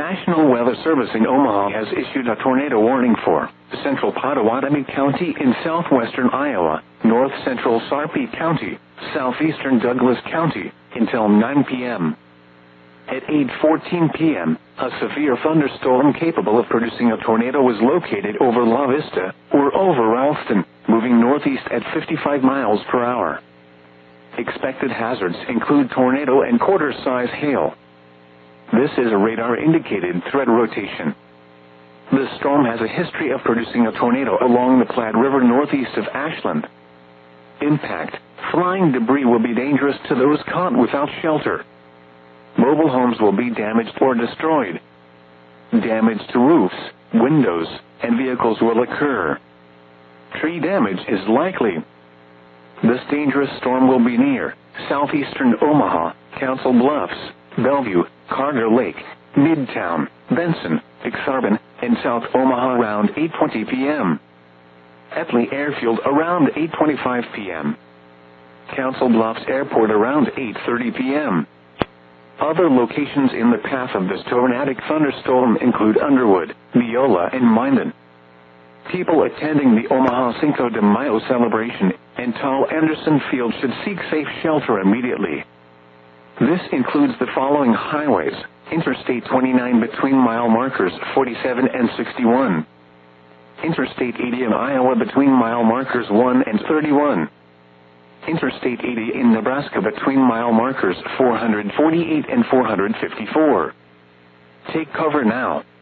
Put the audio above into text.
National Weather Service in Omaha has issued a tornado warning for central Pottawatomie County in southwestern Iowa, north central Sarpy County, southeastern Douglas County, until 9 p.m. At 8:14 p.m., a severe thunderstorm capable of producing a tornado was located over La Vista, or over Ralston, moving northeast at 55 miles per hour. Expected hazards include tornado and quarter-size hail. This is a radar-indicated threat rotation. The storm has a history of producing a tornado along the Platte River northeast of Ashland. Impact: flying debris will be dangerous to those caught without shelter. Mobile homes will be damaged or destroyed. Damage to roofs, windows, and vehicles will occur. Tree damage is likely. This dangerous storm will be near southeastern Omaha, Council Bluffs, Bellevue, Carter Lake, Midtown, Benson, Ak-Sar-Ben, and South Omaha around 8:20 p.m. Etley Airfield around 8:25 p.m. Council Bluffs Airport around 8:30 p.m. Other locations in the path of this tornadic thunderstorm include Underwood, Neola, and Minden. People attending the Omaha Cinco de Mayo celebration and Tall Anderson Field should seek safe shelter immediately. This includes the following highways: Interstate 29 between mile markers 47 and 61. Interstate 80 in Iowa between mile markers 1 and 31. Interstate 80 in Nebraska between mile markers 448 and 454. Take cover now.